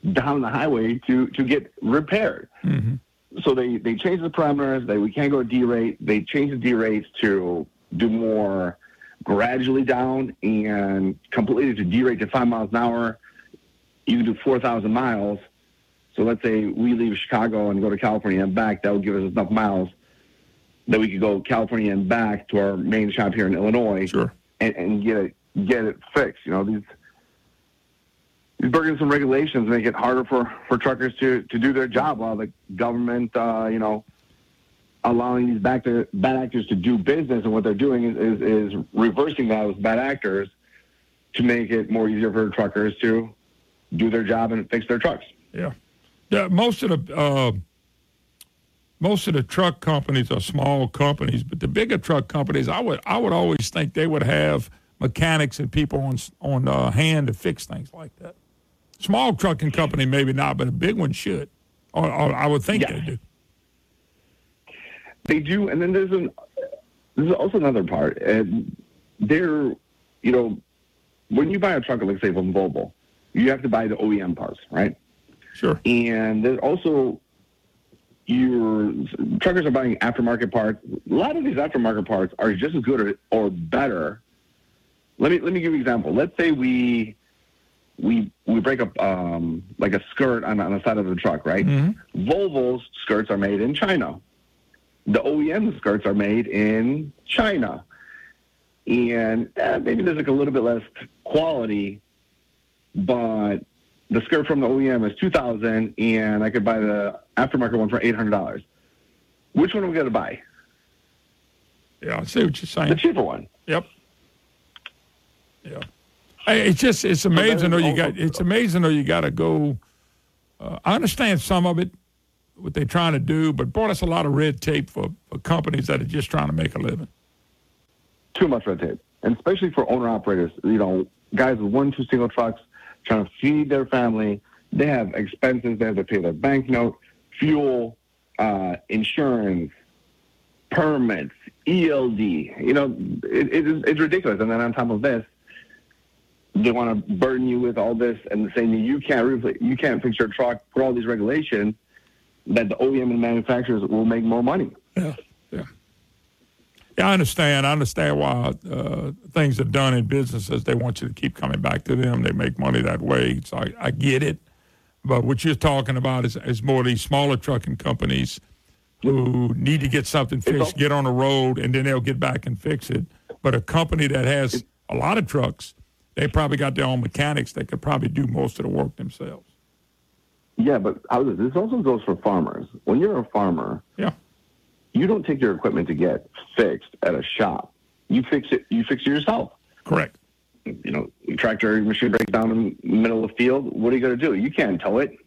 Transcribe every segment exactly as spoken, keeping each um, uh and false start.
down the highway to, to get repaired. Mm-hmm. So they, they changed the parameters. They, we can't go D rate. They changed the D rates to do more gradually down and completely to D rate to five miles an hour. You can do four thousand miles. So let's say we leave Chicago and go to California and back. That would give us enough miles that we could go California and back to our main shop here in Illinois. Sure. and, and get it get it fixed. You know, these these burdensome regulations make it harder for, for truckers to, to do their job while the government, uh, you know, allowing these back to, bad actors to do business. And what they're doing is, is, is reversing those bad actors to make it more easier for truckers to do their job and fix their trucks. Yeah. Yeah, most of the uh, most of the truck companies are small companies, but the bigger truck companies, I would I would always think they would have mechanics and people on on uh, hand to fix things like that. Small trucking company, maybe not, but a big one should, or, or I would think yeah. they do. They do, and then there's an there's also another part, and they're you know when you buy a truck, let's say from Volvo, you have to buy the O E M parts, right? Sure. And there's also your truckers are buying aftermarket parts. A lot of these aftermarket parts are just as good or, or better. Let me let me give you an example. Let's say we we we break up um, like a skirt on, on the side of the truck, right? Mm-hmm. Volvo's skirts are made in China. The O E M skirts are made in China, and eh, maybe there's like a little bit less quality, but the skirt from the O E M is two thousand dollars, and I could buy the aftermarket one for eight hundred dollars. Which one are we going to buy? Yeah, I see what you're saying. The cheaper one. Yep. Yeah. Hey, it's just it's amazing though you got it's amazing though you got to go. Uh, I understand some of it, what they're trying to do, but boy, that's a lot of red tape for, for companies that are just trying to make a living. Too much red tape, and especially for owner operators. You know, guys with one, two single trucks trying to feed their family. They have expenses. They have to pay their bank note, fuel, uh, insurance, permits, E L D. You know, it, it is, it's ridiculous. And then on top of this, they want to burden you with all this and saying you can't re- you can't fix your truck for all these regulations that the O E M and manufacturers will make more money. Yeah, yeah. Yeah, I understand. I understand why uh, things are done in businesses. They want you to keep coming back to them. They make money that way. So I, I get it. But what you're talking about is, is more these smaller trucking companies who need to get something fixed, get on the road, and then they'll get back and fix it. But a company that has a lot of trucks, they probably got their own mechanics that could probably do most of the work themselves. Yeah, but how does this also goes for farmers. When you're a farmer, yeah, you don't take your equipment to get fixed at a shop. You fix it. You fix it yourself. Correct. You know, your tractor your machine breaks down in the middle of the field. What are you going to do? You can't tow it.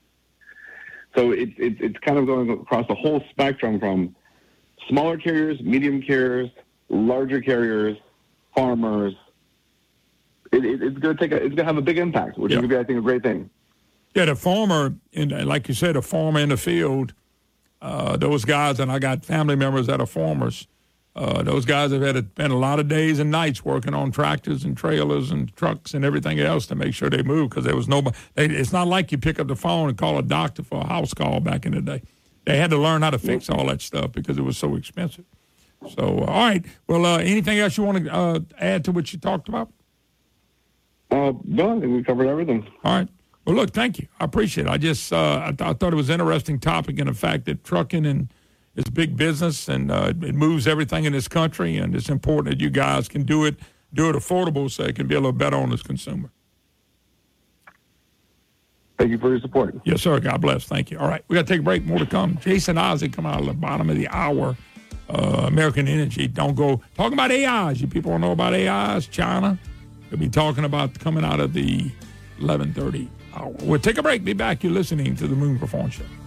So it's it, it's kind of going across the whole spectrum from smaller carriers, medium carriers, larger carriers, farmers. It, it, it's going to take a, it's going to have a big impact, which yeah. is going to be, I think, a great thing. Yeah, the farmer, in, like you said, a farmer in the field. Uh, those guys, and I got family members that are farmers. Uh, those guys have had to spend a lot of days and nights working on tractors and trailers and trucks and everything else to make sure they move because there was nobody. They, it's not like you pick up the phone and call a doctor for a house call back in the day. They had to learn how to fix all that stuff because it was so expensive. So, uh, all right. Well, uh, anything else you want to uh, add to what you talked about? Uh, no, I think we covered everything. All right. Well, look, thank you. I appreciate it. I just uh, I, th- I thought it was an interesting topic in the fact that trucking and is big business and uh, it moves everything in this country, and it's important that you guys can do it, do it affordable so it can be a little better on this consumer. Thank you for your support. Yes, sir. God bless. Thank you. All right. We got to take a break. More to come. Jason Isaac coming out of the bottom of the hour. Uh, American Energy. Don't go talking about A Is. You people don't know about A Is. China. We'll be talking about coming out of the eleven thirty hour. We'll take a break. Be back. You're listening to the Moon Performance Show.